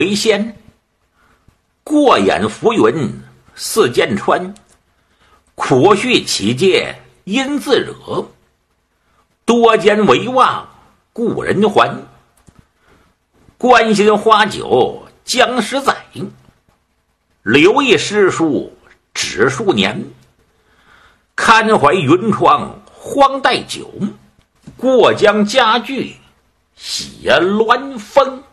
为先，过眼浮云似剑穿，苦绪起戒因自惹，多奸为望故人还，关心花酒将10载，留意诗书只数年，看怀云窗荒带酒，过江家具写鸾风。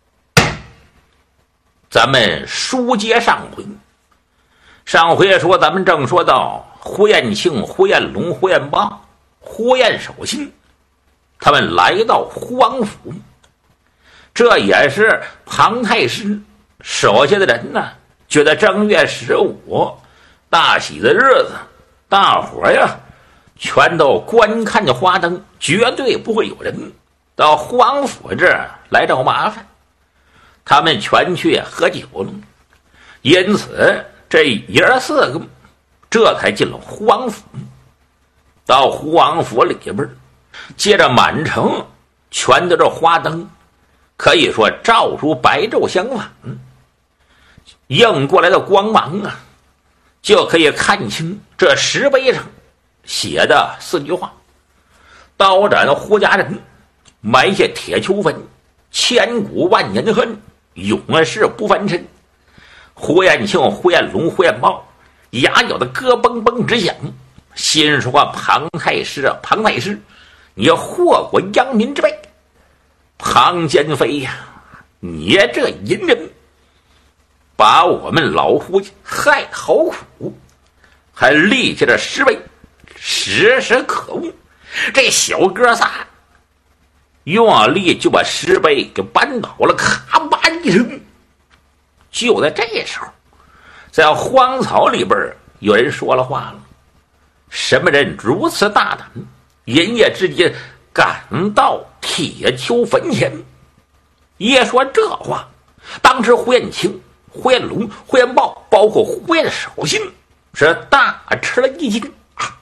咱们书接上回，上回说咱们正说到呼延庆、呼延龙、呼延豹、呼延守信，他们来到呼王府，这也是庞太师手下的人呢，觉得正月15大喜的日子，大伙呀全都观看着花灯，绝对不会有人到呼王府这儿来找麻烦，他们全去喝酒了。因此这爷儿4个这才进了呼王府。到呼王府里边，接着满城全都是花灯，可以说照如白昼相反，映过来的光芒啊，就可以看清这石碑上写的4句话：刀斩呼家人，埋下铁球坟，千古万年恨，永世不翻身。呼延庆、呼延龙、呼延豹牙咬的咯嘣嘣直响，心说庞太师啊，庞太师，你祸国殃民之辈！庞奸妃呀，你这淫人，把我们老呼家害好苦，还立下了石碑，实是可恶！这小哥仨用力就把石碑给扳倒了，咔吧一声。就在这时候，在荒草里边有人说了话了：什么人如此大胆，阴夜之间赶到铁丘坟前？一说这话，当时呼延庆、呼延龙、呼延豹，包括呼延守信，是大吃了一惊。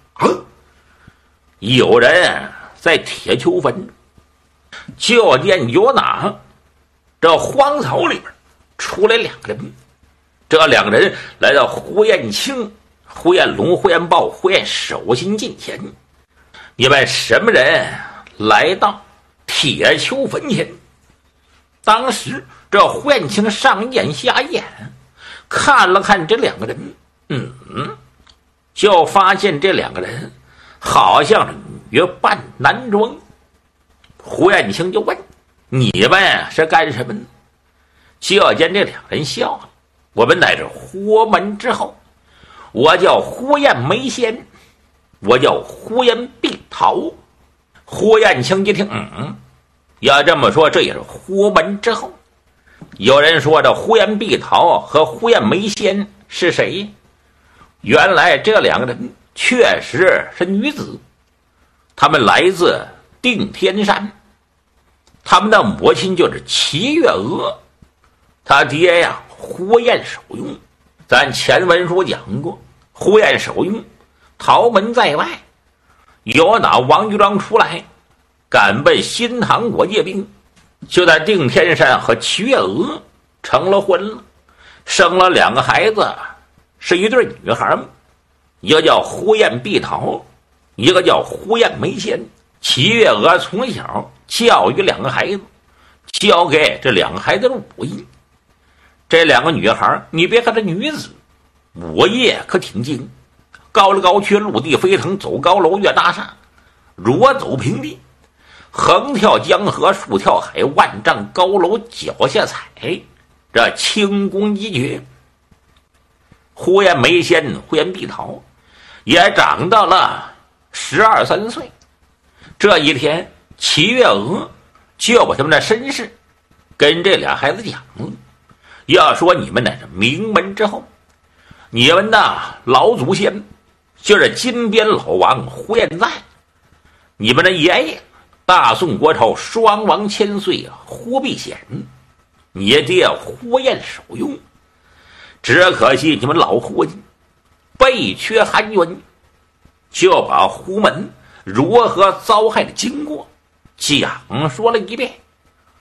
有人在铁丘坟，就见有哪这荒草里边出来2个人，这2个人来到呼延庆、呼延龙、呼延豹、呼延守信近前。你们什么人来到铁丘坟前？当时这呼延庆上眼下眼，看了看这2个人，就发现这2个人好像是女扮男装。呼延庆就问：你们是干什么呢？就见这2人笑了：我们乃是呼门之后，我叫呼延梅仙，我叫呼延碧桃。呼延庆一听，要这么说，这也是呼门之后。有人说这呼延碧桃和呼延梅仙是谁？原来这2个人确实是女子，她们来自定天山，他们的母亲就是齐月娥，他爹呀呼延守雍。咱前文书讲过，呼延守雍逃门在外，有哪王玉章出来，赶奔新唐国借兵，就在定天山和齐月娥成了婚了，生了2个孩子，是一对女孩，一个叫呼延碧桃，一个叫呼延梅仙。齐月娥从小教育2个孩子，教给这2个孩子的武艺。这2个女孩，你别看这女子武艺可挺精，高来高去，陆地飞腾，走高楼越大厦，裸走平地，横跳江河，竖跳海，万丈高楼脚下踩，这轻功一绝。呼延梅仙、呼延碧桃也长到了12、13岁。这一天，齐月娥就把他们的身世跟这2孩子讲了。要说你们乃是名门之后，你们的老祖先就是金边老王呼延赞，你们的爷爷大宋国朝双王千岁呼必显，你爹呼延守雍。只可惜你们老呼家背缺寒冤，就把呼门如何遭害的经过讲说了一遍。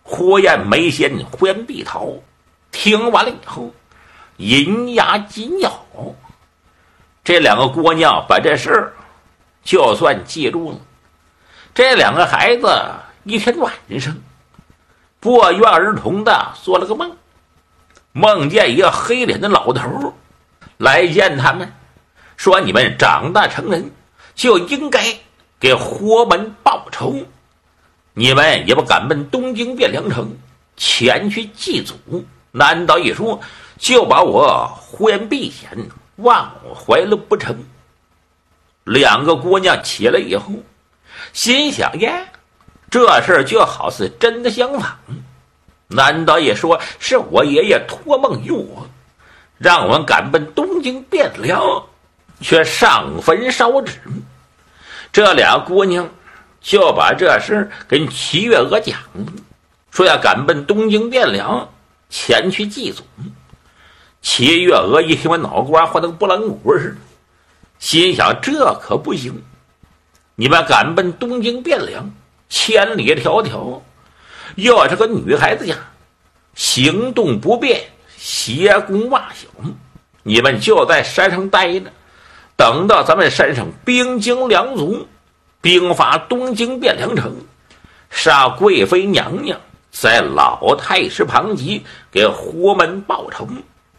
火焰梅仙、火焰碧桃听完了以后，银牙紧咬。这两个姑娘把这事儿就算记住了。这两个孩子一天晚上不约而同的做了个梦，梦见一个黑脸的老头来见他们，说你们长大成人就应该给火门报仇，你们也不敢奔东京汴梁城前去祭祖，难道一说就把我呼延碧贤忘怀了不成？两个姑娘起来以后心想呀，这事儿就好似真的相仿，难道也说是我爷爷托梦于我，让我们赶奔东京汴梁，却上坟烧纸？这俩姑娘就把这事跟齐月娥讲了，说要赶奔东京汴梁前去祭祖。齐月娥一听完脑瓜换得拨浪鼓似的，心想这可不行，你们赶奔东京汴梁千里迢迢，又是个女孩子家，行动不便，邪功袜小，你们就在山上待着，等到咱们山上兵精粮足，兵发东京汴梁城，杀贵妃娘娘，在老太师旁及给胡门报仇。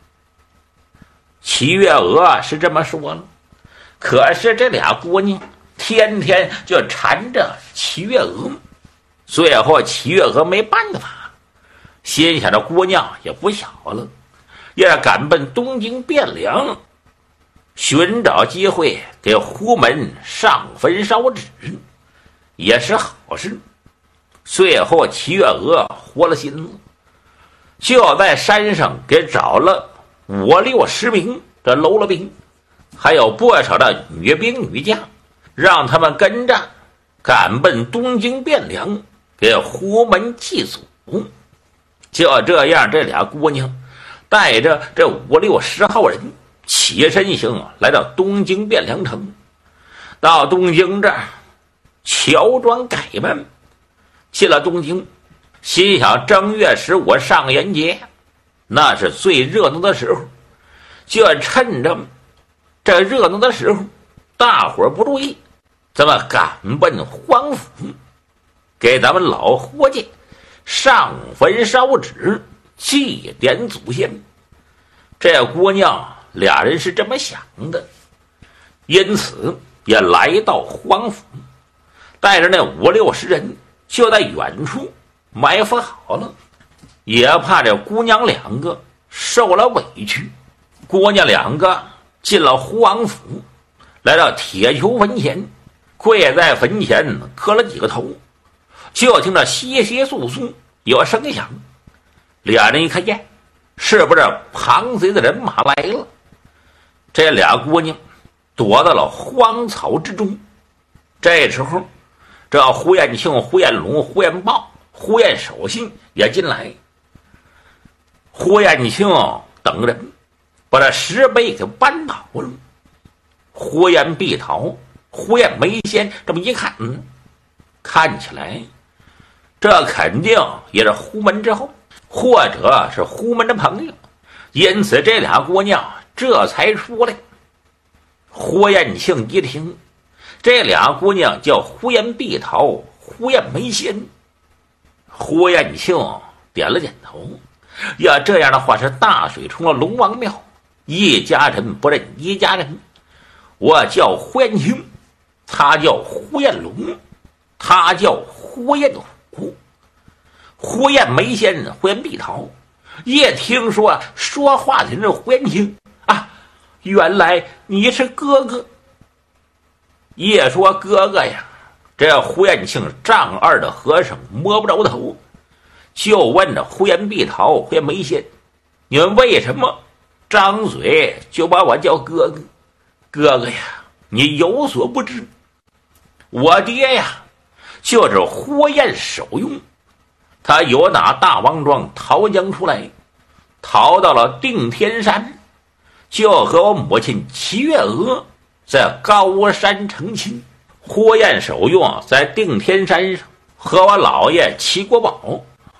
齐月娥是这么说了，可是这俩姑娘天天就缠着齐月娥，最后齐月娥没办法，心想这姑娘也不小了，要是赶奔东京汴梁，寻找机会给胡门上坟烧纸也是好事。最后齐月娥活了心了，就在山上给找了5、6、10名这喽啰兵，还有不少的女兵女将，让他们跟着赶奔东京汴梁给胡门祭祖。就这样，这俩姑娘带着这5、6、10号人起身行来到东京汴梁城。到东京这儿乔装改扮，进了东京，心想正月15上元节，那是最热闹的时候，就趁着这热闹的时候，大伙儿不注意，咱们赶奔皇府，给咱们老霍家上坟烧纸，祭奠祖先。这姑娘俩人是这么想的，因此也来到皇府，带着那5、60人就在远处埋伏好了，也怕这姑娘两个受了委屈。姑娘两个进了皇府，来到铁球坟前，跪在坟前磕了几个头，就听着窸窸窣窣有声响。俩人一看见，是不是庞贼的人马来了？这俩姑娘躲到了荒草之中。这时候，这胡延庆、胡延龙、胡延豹、胡延守信也进来。胡延庆等人把这石碑给搬倒了。胡延碧桃、胡延梅仙这么一看，看起来这肯定也是胡门之后，或者是胡门的朋友，因此这俩姑娘这才出来。胡延庆一听，这俩姑娘叫胡延碧桃、胡延梅仙。胡延庆点了点头，要这样的话是大水冲了龙王庙，一家人不认一家人。我叫胡延庆，他叫胡延龙，他叫胡延虎。胡延梅仙、胡延碧桃一听说话的人是胡延庆啊，原来你是哥哥。一说哥哥呀，这胡延庆丈二的和尚摸不着头，就问着胡延碧桃、胡延梅仙，你们为什么张嘴就把我叫哥哥？哥哥呀，你有所不知，我爹呀就是胡延守用，他由打大王庄逃江出来，逃到了定天山，就和我母亲齐月娥在高山成亲。胡延守用在定天山上和我姥爷齐国宝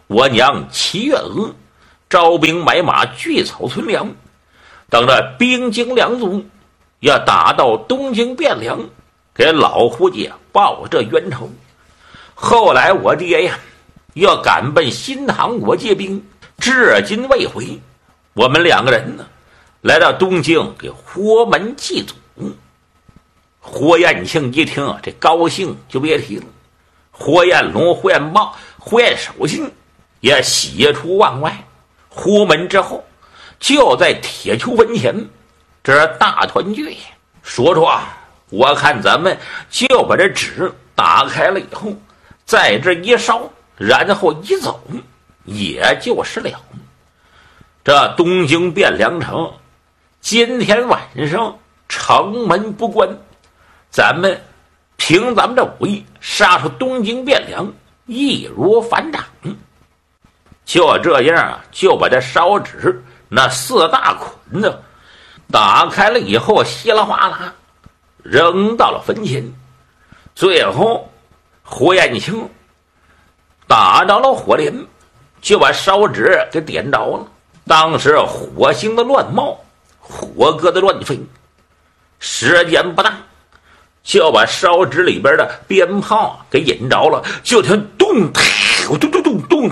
我娘7月娥招兵买马，聚草存粮，等着兵精粮足，要打到东京汴梁，给老胡家报这冤仇。后来我爹呀，要赶奔新唐国借兵，至今未回。我们2个人呢，来到东京给胡门祭祖。胡彦庆一听这高兴就别提了。胡彦龙、胡彦豹、胡彦守信也喜出望外。胡门之后，就在铁球坟前，这大团聚。说我看咱们就把这纸打开了以后，在这一烧，然后一走，也就是了。这东京汴梁城，今天晚上城门不关，咱们凭咱们这武艺杀出东京汴梁，易如反掌。就这样，就把这烧纸那4大捆子打开了以后，稀里哗啦扔到了坟前。最后胡彦庆打着了火镰，就把烧纸给点着了。当时火星的乱冒，火哥的乱飞，时间不大，就把烧纸里边的鞭炮给引着了。就听咚咚咚咚咚，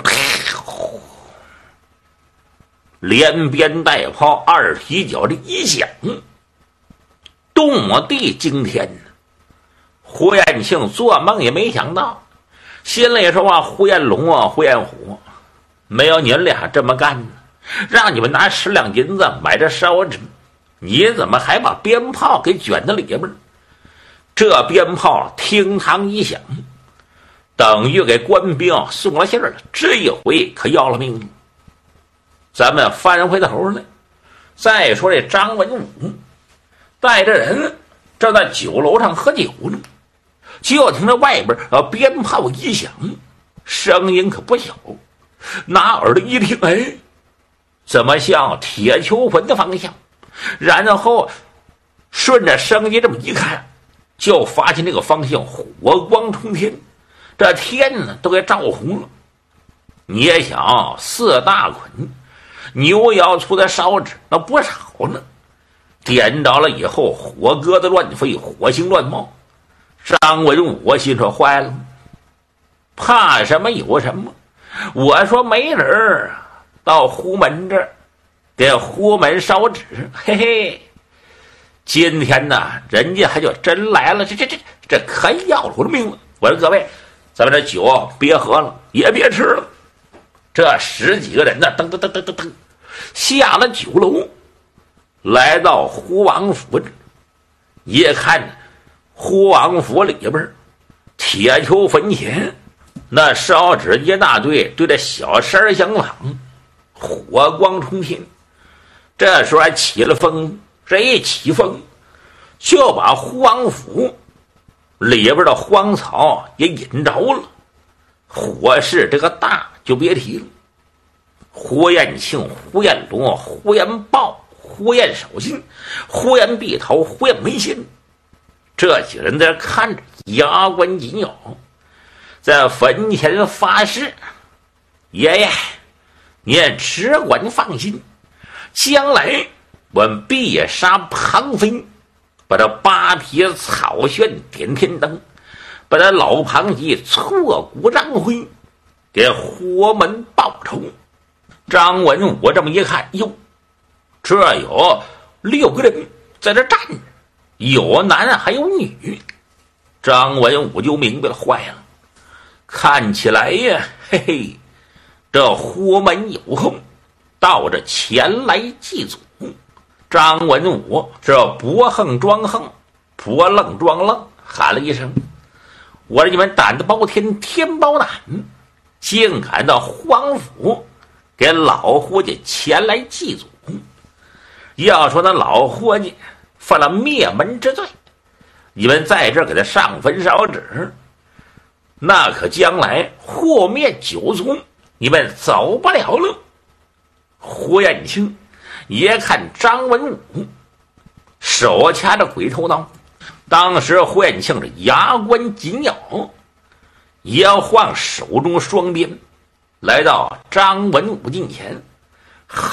连鞭带炮2踢脚的一响，动地惊天。胡彦庆做梦也没想到，心里说胡彦龙胡彦虎，没有你们俩这么干呢，让你们拿10两银子买这烧纸，你怎么还把鞭炮给卷到里边？这鞭炮厅堂一响，等于给官兵送了信了，这一回可要了命了。咱们翻回头来，再说这张文武带着人正在酒楼上喝酒呢，就听着外边鞭炮一响，声音可不小。拿耳朵一听，哎，怎么像铁球坟的方向？然后顺着声音这么一看，就发现这个方向火光冲天，这天呢都给照红了。你也想4大捆牛腰粗的烧纸那不少呢，点着了以后，火疙瘩乱飞，火星乱冒。张文武心说坏了，怕什么有什么。我说没人到胡门这儿给胡门烧纸，嘿嘿，今天呢人家还就真来了，这可要了我的命了。我说各位，咱们这酒别喝了，也别吃了。这10几个人呢，噔噔噔噔噔噔下了酒楼，来到胡王府。一看胡王府里边铁球坟前，那烧纸一大堆，对着小山相仿，火光冲天。这时候还起了风，这一起风，就把胡王府里边的荒草也引着了。火势这个大就别提了。胡彦庆、胡彦龙、胡彦豹、胡彦守信、胡彦碧头、胡彦梅仙，这几人在这看着，牙关紧咬，在坟前发誓：爷爷，你只管放心，将来我们必杀庞飞，把这8匹草旋点天灯，把这老庞吉挫骨张灰，给胡门报仇。张文武这么一看，哟，这有6个人在这站着，有男还有女。张文武就明白了，坏了，看起来呀，嘿嘿，这胡门有后到这前来祭祖。张文武这不横装横，不愣装愣，喊了一声：我说你们胆子包天，天包胆，竟敢到荒府给老伙计前来祭祖。要说那老伙计犯了灭门之罪，你们在这儿给他上坟烧纸，那可将来祸灭九族，你们走不了了。胡彦庆也看张文武手掐着鬼头刀，当时胡彦庆是牙关紧咬，也晃手中双鞭来到张文武近前，